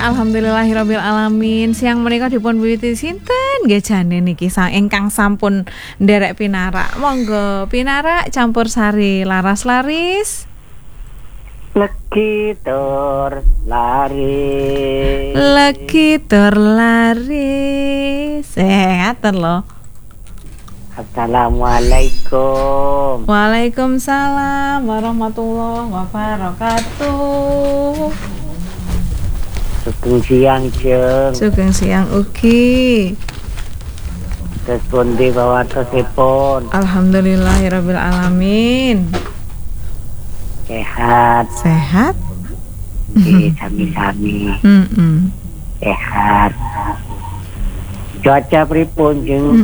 alhamdulillahirabbil alamin. Siang menika dipun wiwiti sinten nggih jane niki ingkang sampun nderek pinarak. Monggo pinarak campur sari laras laris. Legi tur laris. Legi tur laris. Ngaten lho. Assalamualaikum. Waalaikumsalam warahmatullahi wabarakatuh. Sugeng siang, Jeng. Sugeng siang ugi. Terus pundi bawaosipun? Alhamdulillahirabbil alamin. Sehat. Sehat? Sami-sami. Mm-mm. Sehat. Cuaca pripun, Jeng?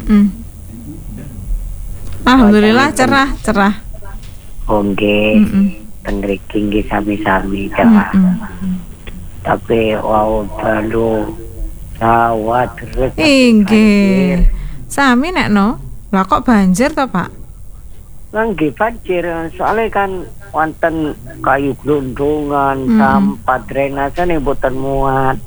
Alhamdulillah cerah. Nggih. Teng mriki nggih sami-sami cerah. Tapi wau dalu sawah terus. Inggih. Sami nek no. Lah kok banjir to, Pak? Nggih banjir, soalnya kan wonten kayu glundungan, sampah drainase nih boten muat.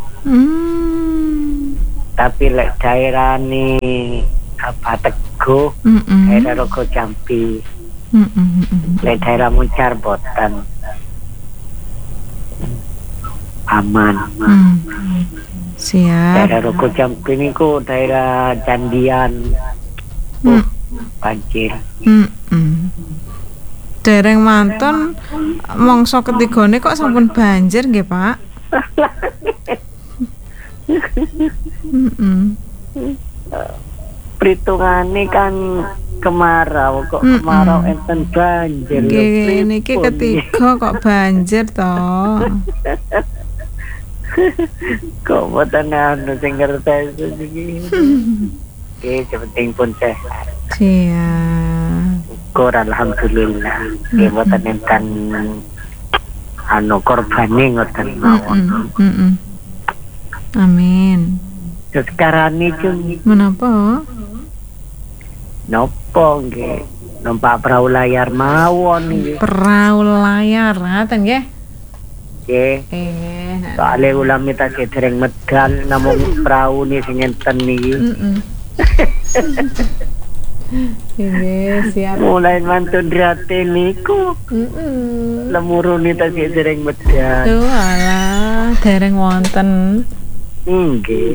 Tapi lek daerah nih apa Teguh, daerah Rogo Jambi, lek daerah Muncar boten aman. Siap. Daerah Rogo Jambi niku daerah Candian, banjir. Dereng mantun mangsa ketigane kok sampun banjir nggih, Pak? Perhitungane kan kemarau, kok kemarau enten banjir. Nggih, niki ketiga kok banjir to. Kok boten anu sing ngertes iki. Oke, penting pun sehat. Siap. Syukur alhamdulillah. Boten enten anu korbane ngoten mawon. Amin. Sekarang ini menapa? Nopo nggih? Numpak perahu layar mawon nggih. Perahu layar, ngaten nggih. Nggih. Soale ulama ta dereng medal namung perahu ni sing enten niki. Nggih, siap. Mulai mantun drate niku. Lemurune ta dereng medal. Alah, dereng wonten. Nggih.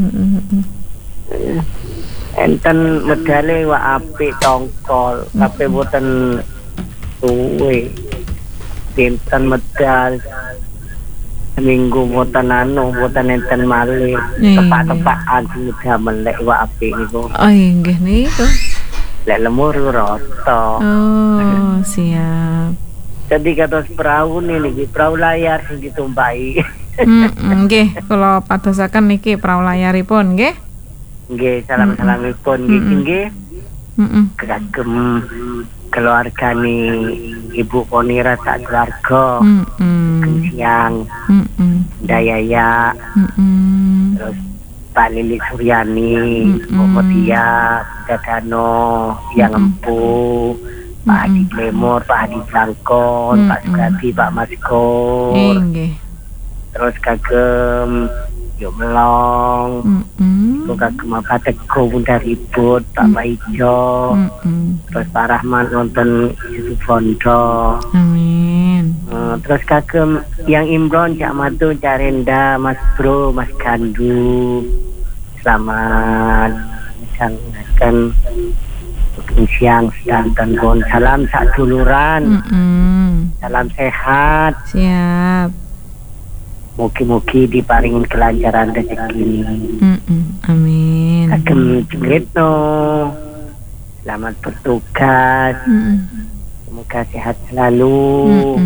Enten medale wa apik tongkol, tapi boten suwe. Dinten medal minggu boten enten malih. Tepak-tepakan sudah melek wa apik niku. Oh nggih niku. Lek lemur rata. Oh, siap. Jadi kados perahu niki, perahu layar sing ditumpaki. Nggih, kula padosaken niki perahu layaripun nggih. Nggih, salam-salamipun nggih. Kagem keluargane Ibu Ponira sak keluarga. Siang. Dayaya. Terus Pak Lili Suryani, Mutia, Dadano, Yang Empu, Pak Adi Klemor, Pak Adi Blangkon, Pak Sugati, Pak Maskor. Nggih. Terus kagem Yuk Melong, kagem Pak Teguh Bunda Ribut, Pak Maijo, terus Pak Rahman nonton Yusuf Fondo. Amin. Terus kagem Yang Imron, Cak Matu, Cak Renda, Mas Bro, Mas Gandu. Selamat menjalankan siang sedanten pun. Salam sak duluran. Salam sehat. Siap. Mugi-mugi diparingin kelancaran rezeki. Amin. Kagem Jumritno, selamat bertugas. Semoga sehat selalu.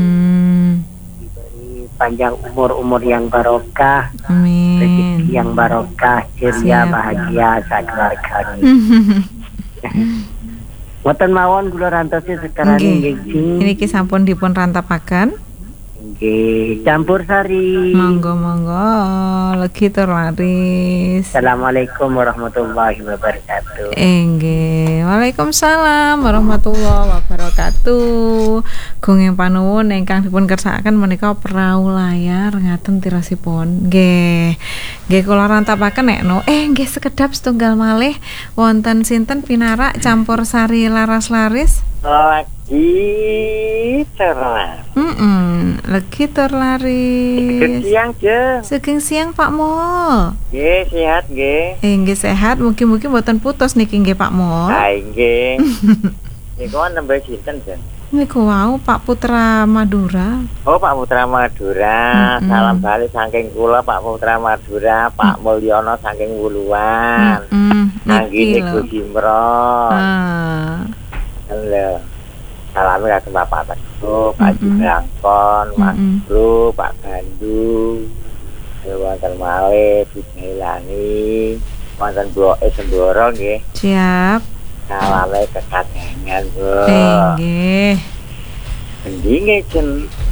Diberi panjang umur yang barokah. Amin. Rezeki yang barokah, ceria, bahagia sak keluarga. Wonten mawon kula rantosi sekarang nggih. Niki sampun dipun rantapaken. Nggih, campur sari. Monggo legi tur laris. Assalamualaikum warahmatullahi wabarakatuh. Nggih, waalaikumsalam warahmatullahi wabarakatuh. Gunging panuwun ingkang dipun kersakaken menika perahu layar ngaten tirosipun. Nggih kula rantapaken nekno. Nggih sekedap setunggal malih wonten sinten pinarak campur sari laras laris. Lagi terlaris. Lagi terlaris. Siang je. Saking siang Pak Mul. Nggih, sehat nggih. Nggih sehat, mugi-mugi mboten putus niki nggih Pak Mul. Ha nggih. Niku nembah sinten, Jen? Niku wau Pak Putra Madura. Oh, Pak Putra Madura. Salam balik saking kula Pak Putra Madura, Pak Mulyono saking Wuluan. Nggih niku Simron. Halo. Salami kagem Bapak Teguh, Pak Jibrangkon, Mas Bro, Pak Gandu, wonten malih Bu Jailani, wonten Bloke Semboro nggih. Siap. Salami kekadengan, Bu. Nggih. Gendinge jen